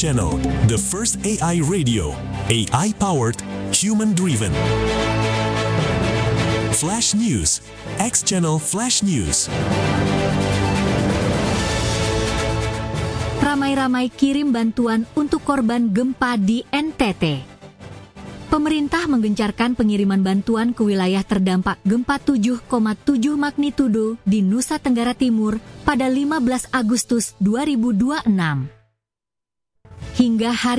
Channel, the first AI radio, AI-powered, human-driven. Flash News, X Channel Flash News. Ramai-ramai kirim bantuan untuk korban gempa di NTT. Pemerintah menggencarkan pengiriman bantuan ke wilayah terdampak gempa 7,7 magnitudo di Nusa Tenggara Timur pada 15 Agustus 2026. Hingga hari